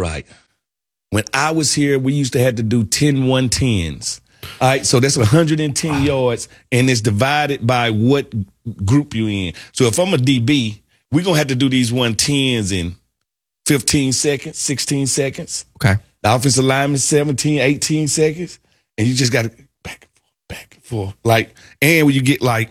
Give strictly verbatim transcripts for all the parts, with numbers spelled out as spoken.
right. When I was here, we used to have to do ten one tens. All right, so that's one hundred ten wow. yards, and it's divided by what group you in. So if I'm a D B, we're going to have to do these one tens in fifteen seconds, sixteen seconds. Okay. The offensive lineman, seventeen, eighteen seconds. And you just got to back and forth, back and forth. Like, and when you get like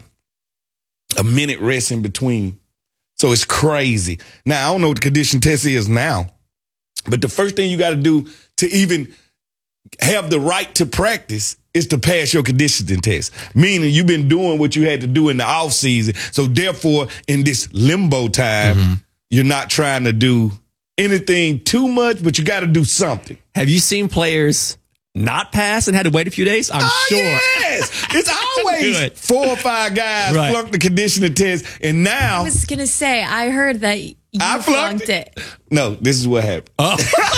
a minute rest in between. So it's crazy. Now, I don't know what the condition test is now, but the first thing you got to do to even have the right to practice is to pass your conditioning test, meaning you've been doing what you had to do in the off season. So therefore, in this limbo time, mm-hmm. you're not trying to do anything too much, but you got to do something. Have you seen players not pass and had to wait a few days? I'm oh, sure. Yes. It's always four or five guys right. flunked the conditioning test. And now I was going to say, I heard that you I flunked, flunked it. it. No, this is what happened. Oh.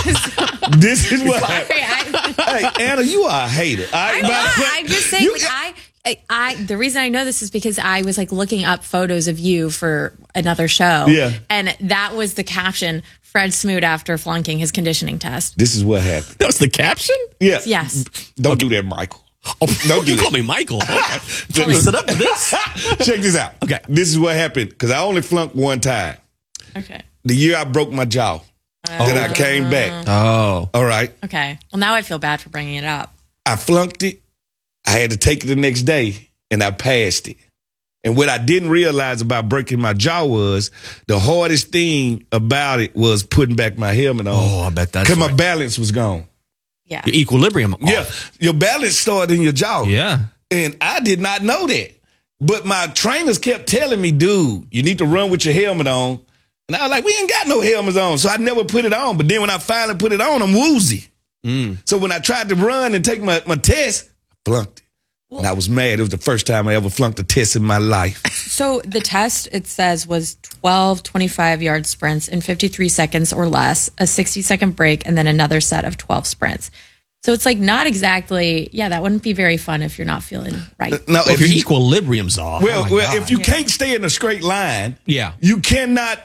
This is what happened. Hey, Anna, you are a hater. I, I'm not. I'm just saying, you, like, I, I, I, the reason I know this is because I was like looking up photos of you for another show. Yeah. And that was the caption, Fred Smoot after flunking his conditioning test. This is what happened. That was the caption? Yeah. Yes. Don't okay. do that, Michael. Oh, don't do you that. call me Michael. Okay. Sit up to this. Check this out. Okay. This is what happened because I only flunked one time. Okay. The year I broke my jaw. Oh. Then I came back. Oh. All right. Okay. Well, now I feel bad for bringing it up. I flunked it. I had to take it the next day, and I passed it. And what I didn't realize about breaking my jaw was the hardest thing about it was putting back my helmet on. Oh, I bet that's because right. my balance was gone. Yeah. Your equilibrium off. Yeah. Your balance started in your jaw. Yeah. And I did not know that. But my trainers kept telling me, dude, you need to run with your helmet on. And I was like, we ain't got no helmets on. So I never put it on. But then when I finally put it on, I'm woozy. Mm. So when I tried to run and take my, my test, I flunked it. Well, and I was mad. It was the first time I ever flunked a test in my life. So the test, it says, was twelve twenty-five yard sprints in fifty-three seconds or less, a sixty second break, and then another set of twelve sprints. So it's like not exactly, yeah, that wouldn't be very fun if you're not feeling right. Now, if, if your you, equilibrium's off. Well, oh well God. if you yeah. can't stay in a straight line, yeah, you cannot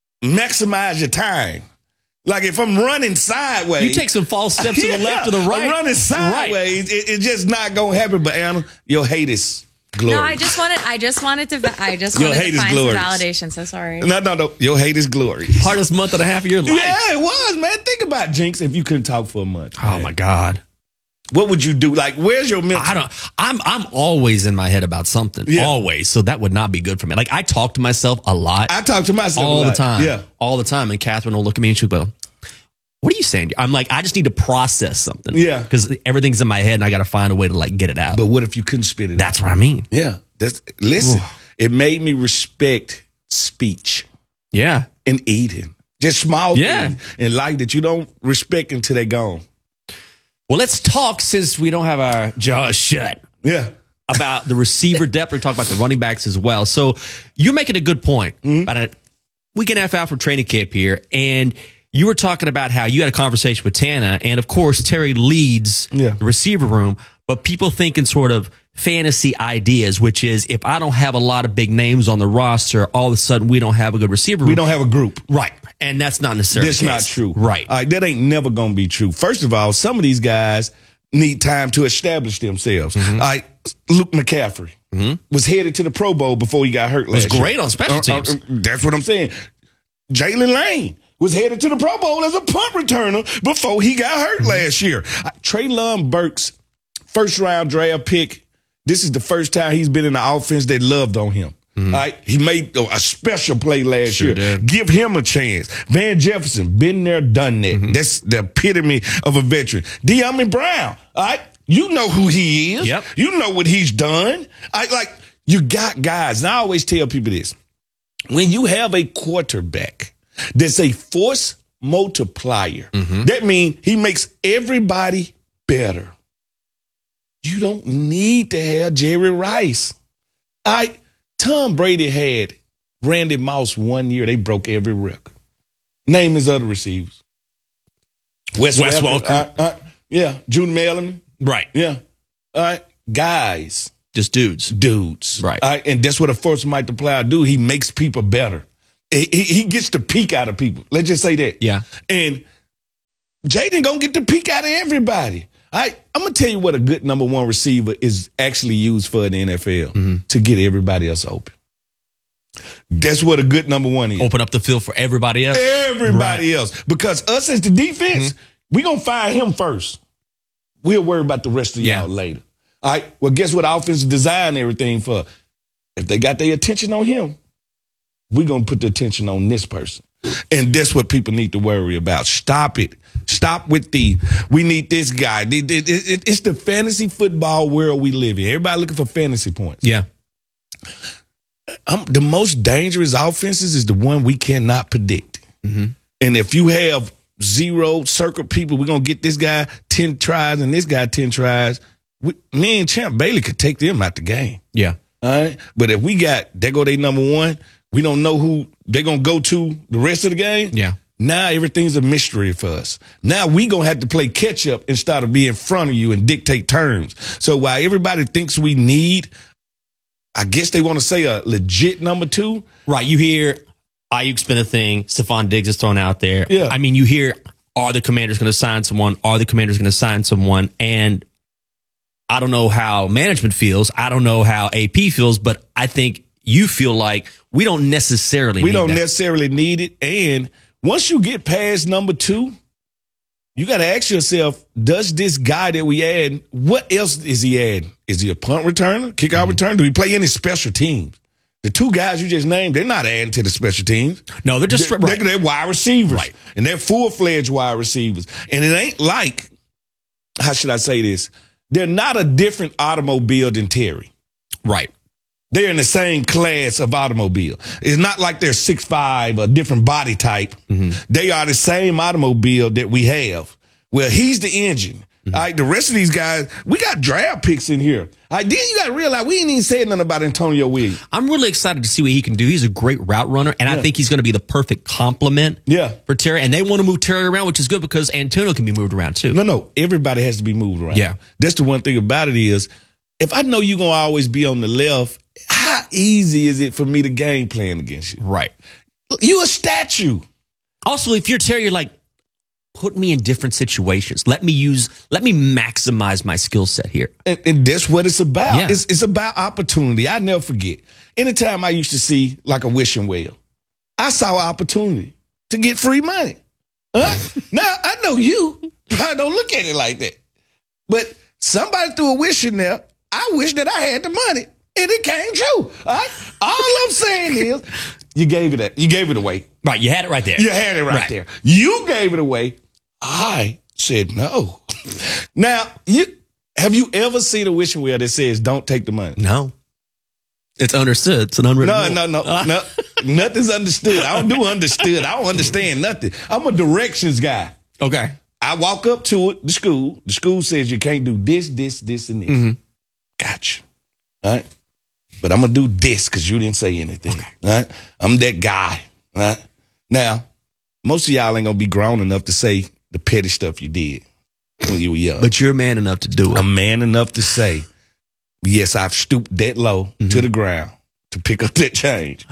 maximize your time. Like if I'm running sideways. You take some false steps yeah, to the left or the right. I'm running sideways. Right. It, it's just not going to happen. But Anna, your hate is glorious. No, I just wanted, I just wanted to, I just your wanted hate to is find glorious. some validation. So sorry. No, no, no. Your hate is glorious. Hardest month and a half of your life. Yeah, it was, man. Think about Jinx if you couldn't talk for a month. Oh, man. my God. What would you do? Like, where's your mental? I don't. I'm. I'm always in my head about something. Yeah. Always. So that would not be good for me. Like I talk to myself a lot. I talk to myself all a lot. the time. Yeah, all the time. And Catherine will look at me and she'll go, "What are you saying?" I'm like, I just need to process something. Yeah, because everything's in my head and I got to find a way to like get it out. But what if you couldn't spit it? That's out? what I mean. Yeah. That's listen. Ooh. It made me respect speech. Yeah, and eating. Just small yeah. things in life that you don't respect until they're gone. Well, let's talk, since we don't have our jaws shut. Yeah. About the receiver depth. We talk about the running backs as well. So you're making a good point. Mm-hmm. About a week and a half out from training camp here, and you were talking about how you had a conversation with Tana, and of course Terry leads yeah. the receiver room, but people think in sort of fantasy ideas, which is if I don't have a lot of big names on the roster, all of a sudden we don't have a good receiver room. We don't have a group. Right. And that's not necessarily That's the case. not true. Right. All right. That ain't never going to be true. First of all, some of these guys need time to establish themselves. Mm-hmm. All right. Luke McCaffrey mm-hmm. was headed to the Pro Bowl before he got hurt last year. Was great on special teams. Uh, uh, that's what I'm saying. Jalen Lane was headed to the Pro Bowl as a punt returner before he got hurt mm-hmm. last year. Uh, Treylon Burks, first round draft pick. This is the first time he's been in the offense that loved on him. Mm-hmm. All right? He made a special play last sure year. Did. Give him a chance. Van Jefferson, been there, done that. Mm-hmm. That's the epitome of a veteran. De'Ami Brown, all right? You know who he is. Yep. You know what he's done. I like you got guys. And I always tell people this. When you have a quarterback that's a force multiplier, mm-hmm. that means he makes everybody better. You don't need to have Jerry Rice. I Tom Brady had Randy Moss one year. They broke every record. Name his other receivers. Wes, Wes Welker. Uh, uh, yeah. Jude Mellon. Right. Yeah. All right. Guys. Just dudes. Dudes. Right. All right. And that's what a force multiplier do. He makes people better. He, he, he gets the peak out of people. Let's just say that. Yeah. And Jaden gonna get the peak out of everybody. All right, I'm gonna tell you what a good number one receiver is actually used for in the N F L mm-hmm. to get everybody else open. That's what a good number one is. Open up the field for everybody else. Everybody right. else, because us as the defense, mm-hmm. we gonna fire him first. We'll worry about the rest of yeah. y'all later. All right. Well, guess what? Offense design everything for. If they got their attention on him, we gonna put the attention on this person. And that's what people need to worry about. Stop it. Stop with the, we need this guy. It's the fantasy football world we live in. Everybody looking for fantasy points. Yeah. Um, the most dangerous offenses is the one we cannot predict. Mm-hmm. And if you have zero circle people, we're going to get this guy ten tries and this guy ten tries. We, me and Champ Bailey could take them out the game. Yeah. All right. But if we got, there go they number one, we don't know who they're going to go to the rest of the game. Yeah. Now everything's a mystery for us. Now we going to have to play catch up instead of be in front of you and dictate terms. So while everybody thinks we need, I guess they want to say a legit number two. Right. You hear Ayuk's been a thing. Stephon Diggs is thrown out there. Yeah. I mean, you hear, are the Commanders going to sign someone? Are the Commanders going to sign someone? And I don't know how management feels. I don't know how A P feels, but I think you feel like we don't necessarily we need don't that. necessarily need it. And once you get past number two, you got to ask yourself, does this guy that we add, what else is he adding? Is he a punt returner, kickoff mm-hmm. returner? Do we play any special teams? The two guys you just named, they're not adding to the special teams. No, they're just they're, right. they're, they're wide receivers. Right. And they're full-fledged wide receivers. And it ain't like, how should I say this? They're not a different automobile than Terry. Right. They're in the same class of automobile. It's not like they're six five, a different body type. Mm-hmm. They are the same automobile that we have. Well, he's the engine. Mm-hmm. All right, the rest of these guys, we got draft picks in here. All right, then you got to realize we ain't even said nothing about Antonio Williams. I'm really excited to see what he can do. He's a great route runner, and yeah. I think he's going to be the perfect complement yeah. for Terry. And they want to move Terry around, which is good because Antonio can be moved around too. No, no, everybody has to be moved around. Yeah. That's the one thing about it is, if I know you're going to always be on the left, how easy is it for me to game plan against you? Right. You a statue. Also, if you're Terry, you're like, put me in different situations. Let me use, let me maximize my skill set here. And, and that's what it's about. Yeah. It's, it's about opportunity. I never forget. Anytime I used to see like a wishing well, I saw an opportunity to get free money. Huh? Now, I know you probably don't look at it like that. But somebody threw a wish in there. I wish that I had the money. And it came true. All right? All I'm saying is, you gave it a, you gave it away. Right, you had it right there. You had it right, right there. You gave it away. I said no. Now, you have you ever seen a wishing well that says don't take the money? No. It's understood. It's an unwritten No, rule. no, no, uh. no. Nothing's understood. I don't do understood. I don't understand nothing. I'm a directions guy. Okay. I walk up to it, the school. The school says you can't do this, this, this, and this. Mm-hmm. Gotcha. All right. But I'm going to do this because you didn't say anything. Okay. All right. I'm that guy. All right. Now, most of y'all ain't going to be grown enough to say the petty stuff you did when you were young. But you're man enough to do it. I'm man enough to say, yes, I've stooped that low mm-hmm. to the ground to pick up that change.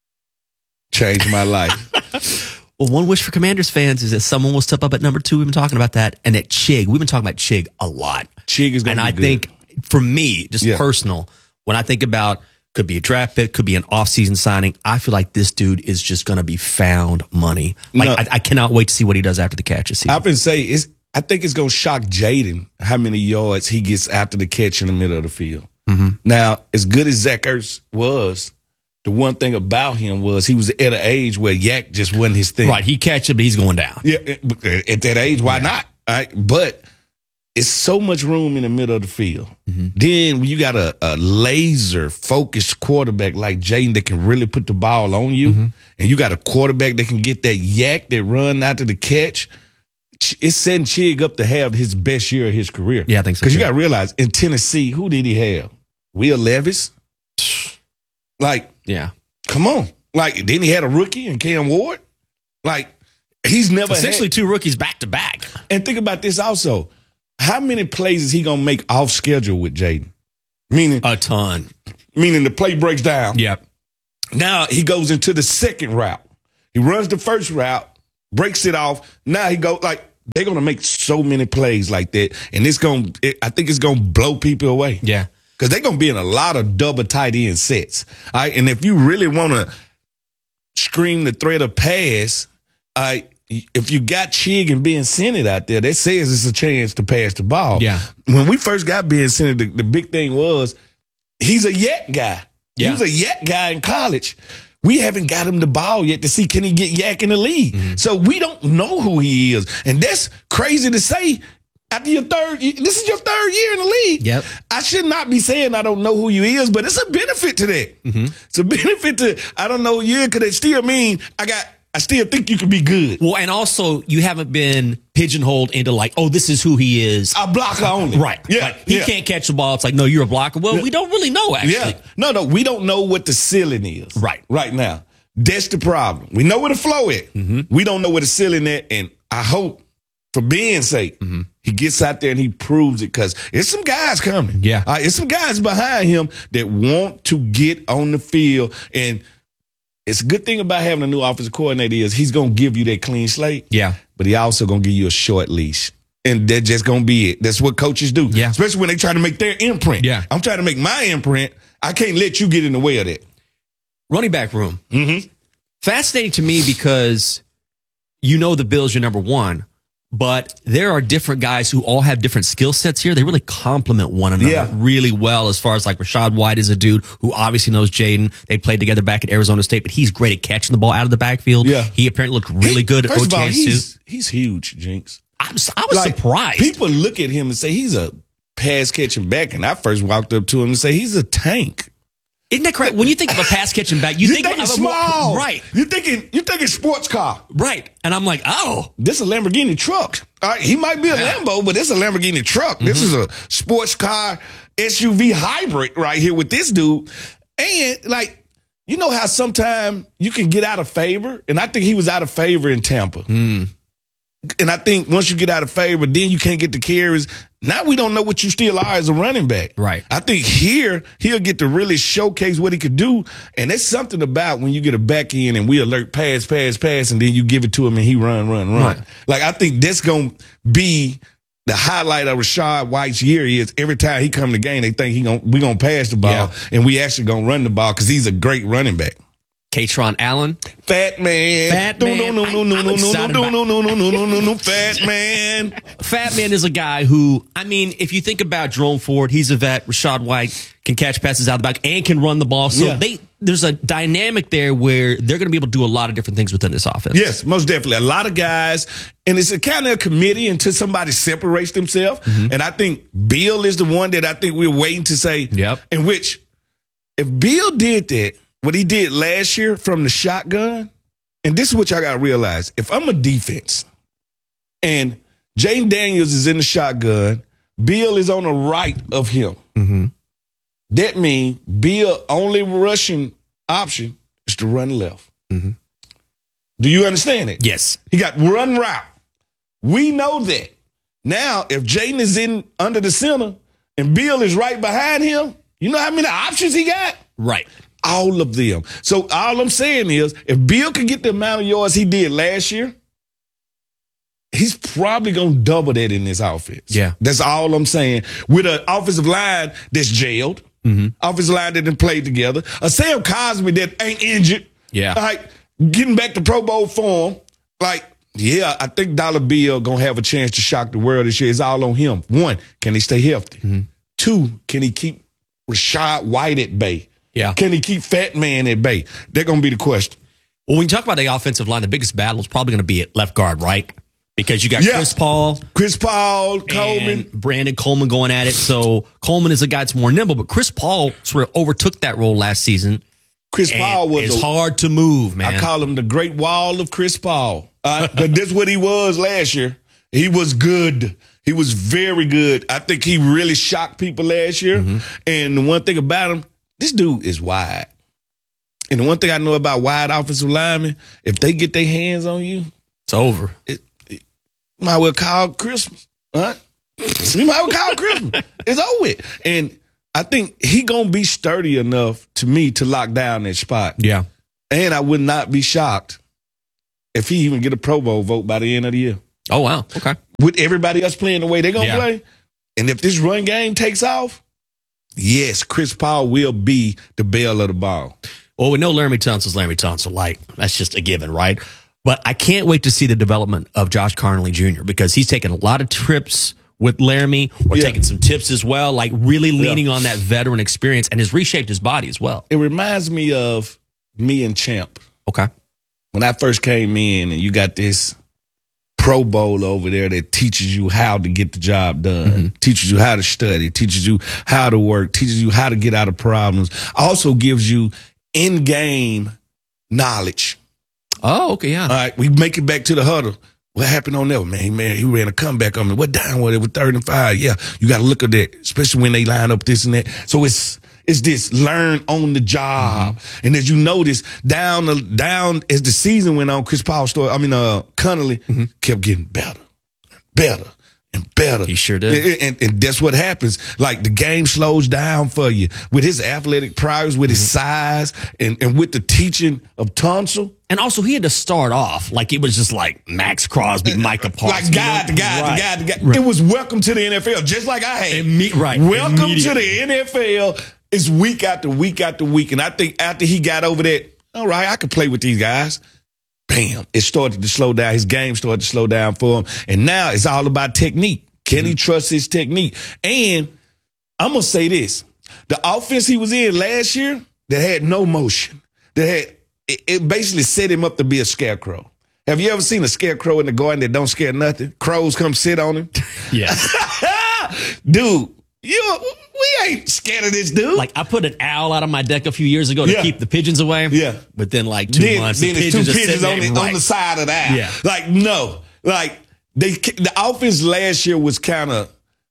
Changed my life. Well, one wish for Commanders fans is that someone will step up at number two. We've been talking about that. And at Chig, we've been talking about Chig a lot. Chig is going to be And I good. think, for me, just yeah. personal, when I think about could be a draft pick, could be an offseason signing, I feel like this dude is just going to be found money. Like No. I, I cannot wait to see what he does after the catch this season. I've been saying, it's, I think it's going to shock Jaden how many yards he gets after the catch in the middle of the field. Mm-hmm. Now, as good as Zach Ertz was, the one thing about him was he was at an age where yak just wasn't his thing. Right, he catch it, but he's going down. Yeah, at that age, why yeah. not? All right? But it's so much room in the middle of the field. Mm-hmm. Then when you got a, a laser-focused quarterback like Jaden that can really put the ball on you, mm-hmm. and you got a quarterback that can get that yak that run after the catch, it's setting Chig up to have his best year of his career. Yeah, I think so. Because you got to realize, in Tennessee, who did he have? Will Levis? Like, yeah, come on. Like, then he had a rookie in Cam Ward. Like, he's never essentially had, two rookies back to back. And think about this also. How many plays is he going to make off schedule with Jaden? Meaning a ton. Meaning the play breaks down. Yep. Now he goes into the second route. He runs the first route, breaks it off. Now he goes, like, they're gonna make so many plays like that, and it's gonna. It, I think it's gonna blow people away. Yeah, because they're gonna be in a lot of double tight end sets. All right, and if you really want to scream the threat of pass, all right, if you got Chig and Ben Sinnott out there, that says it's a chance to pass the ball. Yeah. When we first got Ben Sinnott, the, the big thing was he's a yak guy. Yeah. He was a yak guy in college. We haven't got him the ball yet to see can he get yak in the league. Mm-hmm. So we don't know who he is. And that's crazy to say after your third, this is your third year in the league. Yep. I should not be saying I don't know who you is, but it's a benefit to that. Mm-hmm. It's a benefit to, I don't know who you is, because it still mean I got, I still think you can be good. Well, and also you haven't been pigeonholed into like, oh, this is who he is. A blocker only. Right. Yeah. Like, he yeah. can't catch the ball. It's like, no, you're a blocker. Well, yeah. we don't really know, actually. Yeah. No, no, we don't know what the ceiling is. Right. Right now. That's the problem. We know where the flow is. Mm-hmm. We don't know where the ceiling is. And I hope, for Ben's sake, mm-hmm. he gets out there and he proves it, because there's some guys coming. Yeah. Uh, there's some guys behind him that want to get on the field. And it's a good thing about having a new offensive coordinator is he's going to give you that clean slate. Yeah. But he also going to give you a short leash. And that's just going to be it. That's what coaches do. Yeah. Especially when they try to make their imprint. Yeah. I'm trying to make my imprint. I can't let you get in the way of that. Running back room. Mm-hmm. Fascinating to me because you know the Bills, you're number one, but there are different guys who all have different skill sets here. They really complement one another Yeah. really well, as far as like Rashad White is a dude who obviously knows Jaden. They played together back at Arizona State, but he's great at catching the ball out of the backfield. Yeah. He apparently looked really He- good at first of all, O T S too. he's, he's huge, Jinx. I was, I was Like, surprised. People look at him and say he's a pass catching back, and I first walked up to him and say he's a tank. Isn't that correct? When you think of a pass catching back, you, You think thinking of a small, more, right? You thinking you thinking sports car. Right. And I'm like, oh, This is a Lamborghini truck. All right, he might be a Lambo, but it's a Lamborghini truck. Mm-hmm. This is a sports car S U V hybrid right here with this dude. And like, you know how sometimes you can get out of favor, and I think he was out of favor in Tampa. mm. And I think once you get out of favor, then you can't get the carries. Now we don't know what you still are as a running back. Right. I think here he'll get to really showcase what he could do. And there's something about when you get a back end and we alert pass, pass, pass, and then you give it to him and he run, run, run. Right. Like, I think that's going to be the highlight of Rashad White's year is every time he come to the game, they think he gonna, we going to pass the ball, Yeah. and we actually going to run the ball because he's a great running back. Katron Allen. Fat man. Fat No, man. no, no, no, I'm- no, I'm no, no, excited no, about- no, no, no, no, no, no, no, fat man. Fat Man is a guy who, I mean, if you think about Jerome Ford, he's a vet. Rashad White can catch passes out of the back and can run the ball. So Yeah. they there's a dynamic there where they're going to be able to do a lot of different things within this offense. Yes, most definitely. A lot of guys, and it's a kind of a committee until somebody separates themselves. Mm-hmm. And I think Bill is the one that I think we're waiting to say. Yep. In which, if Bill did that, what he did last year from the shotgun, and this is what y'all got to realize. If I'm a defense and Jaden Daniels is in the shotgun, Bill is on the right of him. Mm-hmm. That means Bill only rushing option is to run left. Mm-hmm. Do you understand it? Yes. He got run route. We know that. Now, if Jaden is in under the center and Bill is right behind him, you know how many options he got? Right. All of them. So all I'm saying is, if Bill can get the amount of yards he did last year, he's probably going to double that in this offense. Yeah. That's all I'm saying. With an offensive line that's jailed, mm-hmm. offensive line that didn't play together, a Sam Cosmi that ain't injured, Yeah. like getting back to Pro Bowl form, like, yeah, I think Dollar Bill going to have a chance to shock the world this year. It's all on him. One, can he stay healthy? Mm-hmm. Two, can he keep Rashad White at bay? Yeah. Can he keep Fat Man at bay? They're going to be the question. Well, when you talk about the offensive line, the biggest battle is probably going to be at left guard, right? Because you got Yeah. Chris Paul, Chris Paul, Coleman. and Brandon Coleman going at it. So Coleman is a guy that's more nimble, but Chris Paul sort of overtook that role last season. Chris And Paul was it's a, hard to move, man. I call him the Great Wall of Chris Paul. Uh, but this is what he was last year. He was good. He was very good. I think he really shocked people last year. Mm-hmm. And the one thing about him, this dude is wide. And the one thing I know about wide offensive linemen, if they get their hands on you, It's over. it, it might well call Christmas. Huh? You might well call Christmas. It's over with. And I think he gonna be sturdy enough to me to lock down that spot. Yeah. And I would not be shocked if he even get a Pro Bowl vote by the end of the year. Oh, wow. Okay. With everybody else playing the way they're going to Yeah. play. And if this run game takes off, yes, Chris Paul will be the belle of the ball. Well, we know Laramie Tunsil's Laramie Tunsil. Like, that's just a given, right? But I can't wait to see the development of Josh Carnley Junior because he's taken a lot of trips with Laramie. We're Yeah. taking some tips as well, like really leaning on that veteran experience and has reshaped his body as well. It reminds me of me and Champ. Okay. When I first came in and you got this Pro Bowl over there that teaches you how to get the job done, Mm-hmm. teaches you how to study, teaches you how to work, teaches you how to get out of problems, also gives you in-game knowledge. Oh, okay, yeah. All right, we make it back to the huddle. What happened on that one, man? Man, he ran a comeback on me. What down was it with third and five? Yeah, you got to look at that, especially when they line up this and that. So it's it's this learn on the job. Mm-hmm. And as you notice, down the down as the season went on, Chris Paul story, I mean, uh, Connolly Mm-hmm. kept getting better, better. And better. He sure did. And, and, and that's what happens. Like the game slows down for you with his athletic prowess, with his Mm-hmm. size, and, and with the teaching of Tunsil. And also, he had to start off like it was just like Max Crosby, Micah Parsons. Like guy to guy Right. to guy to guy. Right. It was welcome to the N F L, just like I had. Imme- right. Welcome to Immediately. the N F L. It's week after week after week. And I think after he got over that, all right, I could play with these guys. Bam. It started to slow down. His game started to slow down for him. And now it's all about technique. Can he trust his technique? And I'm going to say this. The offense he was in last year that had no motion, that had, it, it basically set him up to be a scarecrow. Have you ever seen a scarecrow in the garden that don't scare nothing? Crows come sit on him. Yes. Dude, you we ain't scared of this dude. Like, I put an owl out on my deck a few years ago to Yeah. keep the pigeons away. Yeah. But then, like, two then, months, then the there's two pigeons, are pigeons sitting on the, there, on right. the side of the eye. Yeah. Like, no. Like, they the offense last year was kind of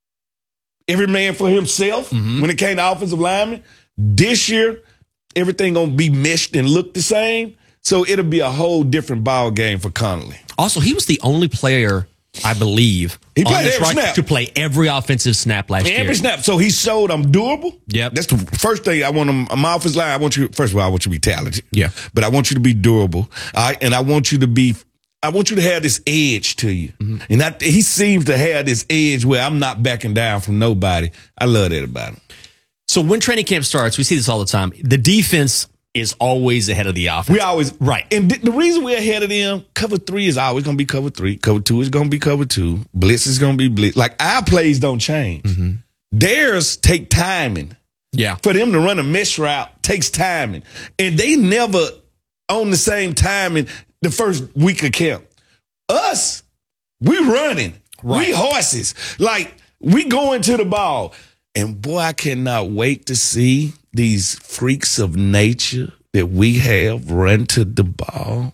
every man for himself Mm-hmm. when it came to offensive linemen. This year, everything going to be meshed and look the same. So it'll be a whole different ball game for Connolly. Also, he was the only player, I believe, He on played this every roster snap. to play every offensive snap last year. Every snap. So he showed I'm durable. Yep. That's the first thing I want him. My offensive line, I want you, first of all, I want you to be talented. Yeah. But I want you to be durable. All right. And I want you to be, I want you to have this edge to you. Mm-hmm. And I, he seems to have this edge where I'm not backing down from nobody. I love that about him. So when training camp starts, we see this all the time. The defense is always ahead of the offense. We always, Right. And th- the reason we're ahead of them, cover three is always going to be cover three. Cover two is going to be cover two. Blitz is going to be blitz. Like our plays don't change. Mm-hmm. Theirs take timing. Yeah. For them to run a mesh route takes timing. And they never on the same timing the first week of camp. Us, we running. Right. We horses. Like, we going to the ball. And boy, I cannot wait to see these freaks of nature that we have run to the ball.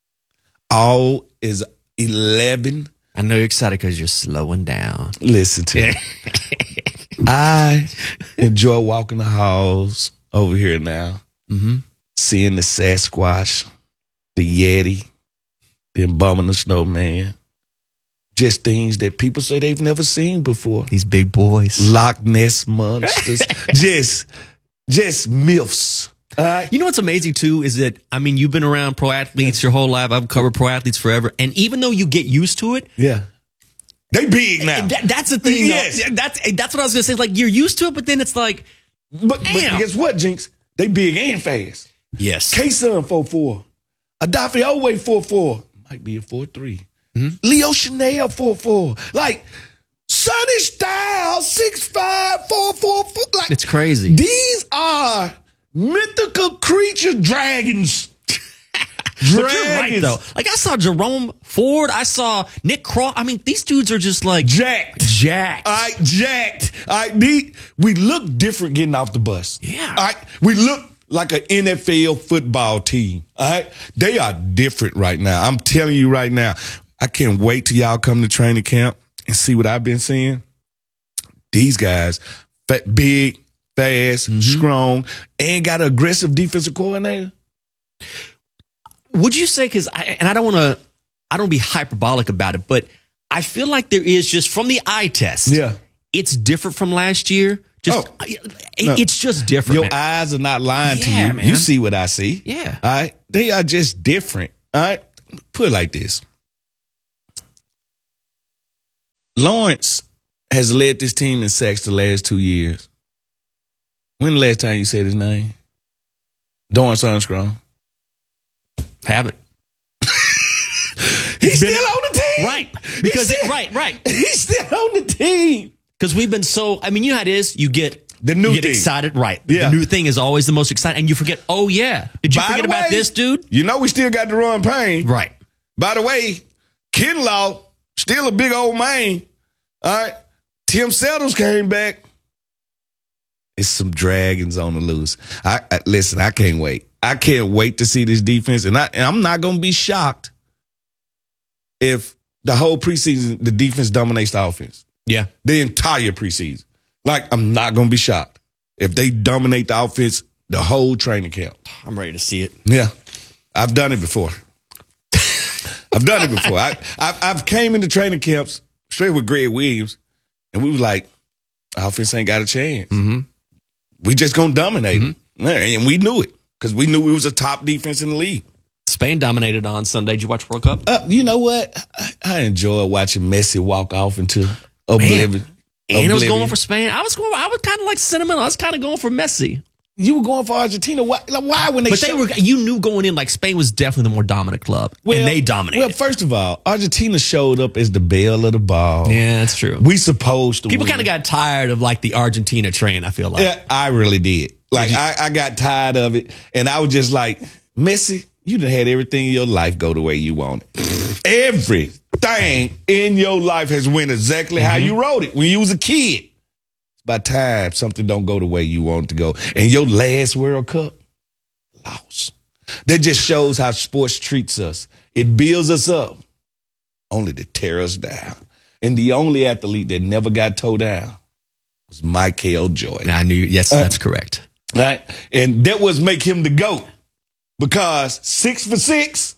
All is eleven. I know you're excited because you're slowing down. Listen to me. I enjoy walking the halls over here now, Mm-hmm. seeing the Sasquatch, the Yeti, the Abominable Snowman. Just things that people say they've never seen before. These big boys. Loch Ness monsters. just, just myths. All right? You know what's amazing too is that, I mean, you've been around pro athletes your whole life. I've covered pro athletes forever. And even though you get used to it, Yeah. They big now. that, that's the thing. Yes. Though. That's, that's what I was going to say. Like, you're used to it, but then it's like, But, but Damn. guess what, Jinx? They big and fast. yes. K-Sun four four. Adafi Owe four four. Might be a four three. Mm-hmm. Leo Chanel four four. Like, Sonny Styles six five four four four. Like, It's crazy. these are mythical creature dragons. But you're right, Dragons. though. Like, I saw Jerome Ford. I saw Nick Cross. I mean, these dudes are just like Jacked. jacked. All right, jacked. All right, we, we look different getting off the bus. Yeah. All right, we look like an N F L football team. All right, they are different right now. I'm telling you right now. I can't wait till y'all come to training camp and see what I've been seeing. These guys, fat, big, fast, Mm-hmm. strong, and got an aggressive defensive coordinator. Would you say, because I, and I don't want to, I don't be hyperbolic about it, but I feel like there is just from the eye test. Yeah. It's different from last year. Just, Oh. it- No. it's just different. Your man. eyes are not lying to Yeah, you. man. You see what I see. Yeah. All right. They are just different. All right. Put it like this. Lawrence has led this team in sacks the last two years. When the last time you said his name? Dorrance Armstrong. Haven't. He's still on the team. Right. Because He's it, still- right, right. He's still on the team. Because we've been so, I mean, you know how it is. You get The new you get thing. excited. Right. Yeah. The new thing is always the most exciting. And you forget, oh, yeah. Did you By forget the about way, this, dude? You know we still got the run Payne. Right. By the way, Kinlaw, still a big old man. All right. Tim Settles came back. It's some dragons on the loose. I, I listen, I can't wait. I can't wait to see this defense. And, I, and I'm not going to be shocked if the whole preseason, the defense dominates the offense. Yeah. The entire preseason. Like, I'm not going to be shocked if they dominate the offense the whole training camp. I'm ready to see it. Yeah. I've done it before. I've done it before. I, I, I've came into training camps straight with Greg Williams, and we was like, offense ain't got a chance. Mm-hmm. We just going to dominate them. And we knew it because we knew we was a top defense in the league. Spain dominated on Sunday. Did you watch World Cup? Uh, you know what? I, I enjoy watching Messi walk off into oblivion. And I was Oblivion. going for Spain. I was going. I was kind of like sentimental. I was kind of going for Messi. You were going for Argentina. Why, like, why when they But they show- were. You knew going in like Spain was definitely the more dominant club, and they dominated. Well, first of all, Argentina showed up as the belle of the ball. yeah, that's true. We supposed to People win. kind of got tired of like the Argentina train. I feel like. Yeah, I really did. Like, Did you- I, I got tired of it. And I was just like, Messi, you done had everything in your life go the way you want it. Everything in your life has went exactly how you wrote it when you was a kid. It's by time something don't go the way you want it to go. And your last World Cup, lost. That just shows how sports treats us. It builds us up, only to tear us down. And the only athlete that never got towed down was Michael Jordan. I knew. Yes, that's correct. Right? And that was make him the GOAT. Because six for six,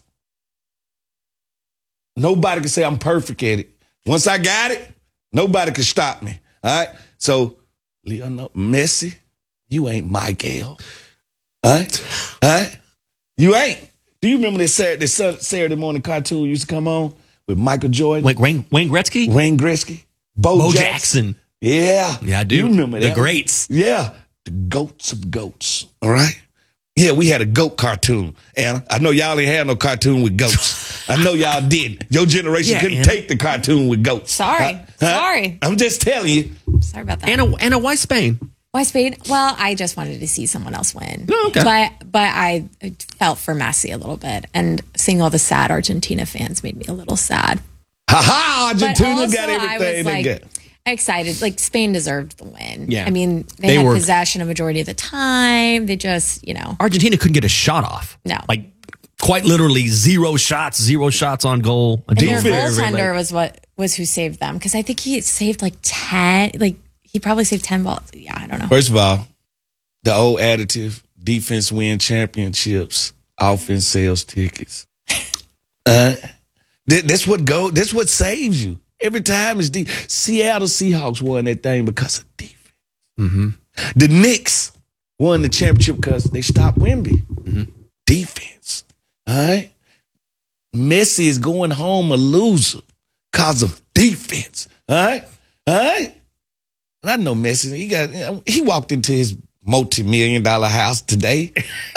nobody can say I'm perfect at it. Once I got it, nobody can stop me. All right? So, Leonardo Messi, you ain't Michael. All right? All right? You ain't. Do you remember that Saturday, that Saturday morning cartoon used to come on with Michael Jordan, Like Wayne, Wayne Gretzky, Wayne Gretzky, Bo, Bo Jackson? Jackson. Yeah. Yeah, I do. You remember The that. greats. Yeah. The goats of goats. All right? Yeah, we had a goat cartoon. Anna, I know y'all ain't had no cartoon with goats. I know y'all did. Your generation Yeah, couldn't Anna. take the cartoon with goats. Sorry. Sorry. I'm just telling you. Sorry about that. Anna, Anna, why Spain? Why Spain? Well, I just wanted to see someone else win. Oh, okay. But but I felt for Messi a little bit, and seeing all the sad Argentina fans made me a little sad. Ha ha! But Argentina also, got I everything was they like got. excited. Like Spain deserved the win. Yeah. I mean, they, They had were- possession a majority of the time. They just, you know, Argentina couldn't get a shot off. No. Like quite literally zero shots, zero shots on goal. and their Defense. Very, very goaltender late. was what was who saved them, because I think he saved like ten. Like he probably saved ten balls. Yeah, I don't know. First of all, the old additive: defense win championships, offense sells tickets. Uh, that, that's what go. That's what saves you every time. Is the Seattle Seahawks won that thing because of defense. Mm-hmm. The Knicks won the championship because they stopped Wemby. Mm-hmm. Defense. All right. Messi is going home a loser because of defense. All right. All right. And I know Messi. He got. He walked into his multi-million dollar house today.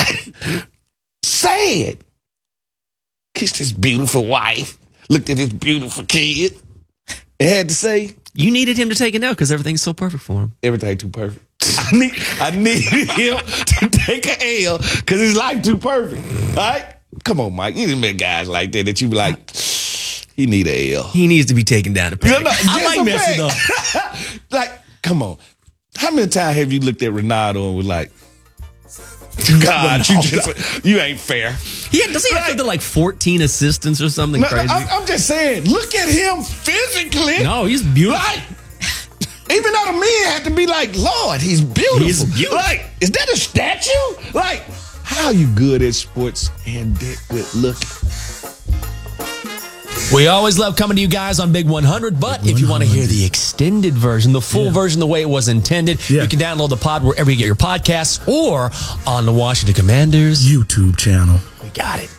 Sad. Kissed his beautiful wife. Looked at his beautiful kid. And had to say, You needed him to take a note because everything's so perfect for him. everything too perfect. I need I needed him to take an L because his life too perfect. All right? Come on, Mike. You didn't met guys like that that you be like, he need a L. He needs to be taken down to peg. No, no, I just like a Messi fact. though. Like, come on. How many times have you looked at Ronaldo and was like, God, you just you ain't fair. He had, does he have Right. something like fourteen assistants or something No, no, crazy? I'm, I'm just saying, look at him physically. No, he's beautiful. Like, even though the men had to be like, Lord, he's beautiful. He's beautiful. Like, is that a statue? Like, how you good at sports and that good looking? We always love coming to you guys on Big one hundred, but if you want to hear the extended version, the full version, the way it was intended, Yeah. you can download the pod wherever you get your podcasts or on the Washington Commanders. YouTube channel. We got it.